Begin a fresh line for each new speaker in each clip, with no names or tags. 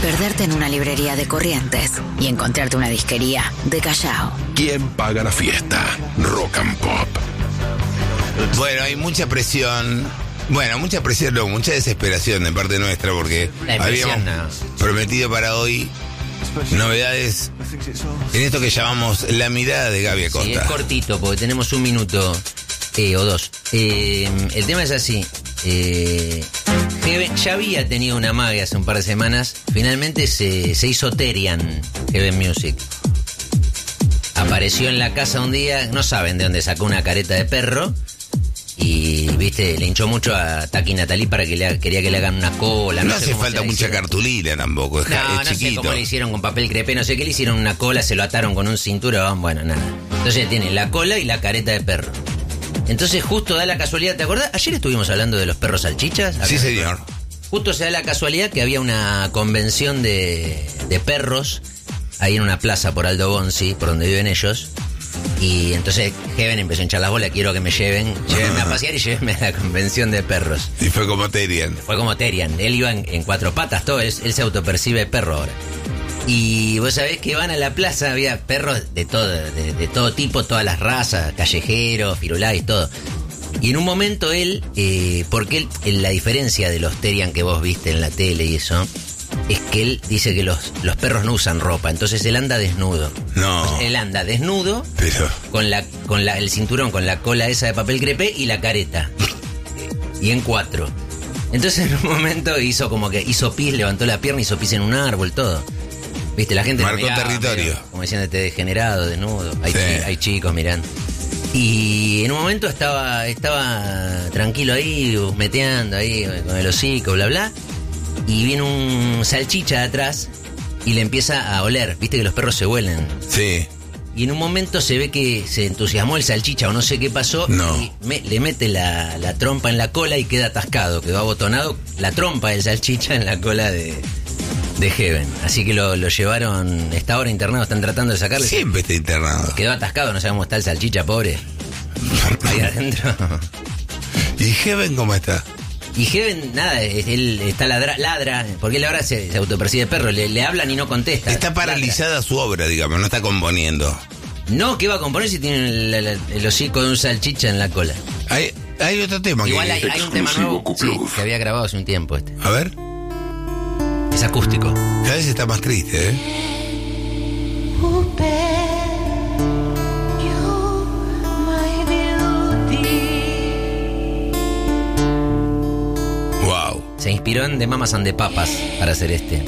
perderte en una librería de Corrientes y encontrarte una disquería de Callao.
¿Quién paga la fiesta? Rock and Pop.
Bueno, hay mucha presión. Bueno, mucha presión, no, mucha desesperación de parte nuestra porque habíamos prometido para hoy novedades en esto que llamamos La Mirada de Gaby Acosta.
Sí, es cortito porque tenemos un minuto o dos. El tema es así. Heaven ya había tenido una magia hace un par de semanas. Finalmente se hizo Terian, Heaven Music. Apareció en la casa un día, no saben de dónde sacó una careta de perro. Y, viste, le hinchó mucho a Taki Natalí para que quería que le hagan una cola.
No hace falta mucha cartulina tampoco, es
no
chiquito.
sé cómo le hicieron con papel crepé, no sé qué, le hicieron una cola, se lo ataron con un cinturón, bueno, nada. Entonces tiene la cola y la careta de perro. Entonces justo da la casualidad, ¿te acordás? Ayer estuvimos hablando de los perros salchichas.
Sí, señor.
Justo se da la casualidad que había una convención de perros ahí en una plaza por Aldo Bonzi, por donde viven ellos. Y entonces Heaven empezó a hinchar las bolas, quiero que me llévenme a pasear y llévenme a la convención de perros.
Y fue como Terian.
Él iba en cuatro patas, todo, él se autopercibe perro ahora. Y vos sabés que van a la plaza, había perros de todo tipo, todas las razas, callejeros, firulais, todo. Y en un momento él, porque la diferencia de los Terian que vos viste en la tele y eso, es que él dice que los perros no usan ropa, entonces él anda desnudo.
No.
O sea, él anda desnudo,
pero
con el cinturón, con la cola esa de papel crepé y la careta. Y en cuatro. Entonces en un momento hizo pis, levantó la pierna, hizo pis en un árbol, todo. Viste, la gente
marcó
miraba,
territorio.
Como decían, este degenerado, desnudo. Hay chicos mirando. Y en un momento estaba tranquilo ahí, meteando ahí con el hocico, bla, bla. Y viene un salchicha de atrás y le empieza a oler. Viste que los perros se huelen.
Sí.
Y en un momento se ve que se entusiasmó el salchicha o no sé qué pasó.
No.
Y le mete la trompa en la cola y queda atascado, quedó abotonado la trompa del salchicha en la cola de Heaven. Así que lo llevaron, está ahora internado, están tratando de sacarle.
Siempre está internado.
Quedó atascado, no sabemos cómo está el salchicha, pobre. Ahí adentro.
¿Y Heaven cómo está?
Y Heaven, nada, él está ladra, porque él ahora se autopercibe perro, le hablan y no contesta.
Está paralizada ladra. Su obra, digamos, no está componiendo.
No, ¿qué va a componer si tiene el hocico de un salchicha en la cola?
Hay otro tema.
Igual
que
hay un tema nuevo que había grabado hace un tiempo este.
A ver.
Es acústico.
Cada vez está más triste, ¿eh? Wow.
Se inspiró en The Mamas and the Papas para hacer este.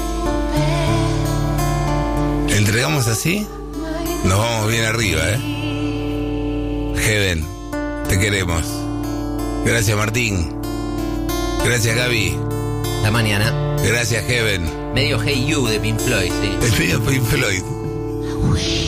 ¿Entregamos así? Nos vamos bien arriba, ¿eh? Heaven, te queremos. Gracias, Martín. Gracias, Gaby.
La mañana.
Gracias, Heaven.
Medio Hey You de Pink Floyd, sí.
Es medio Pink Floyd.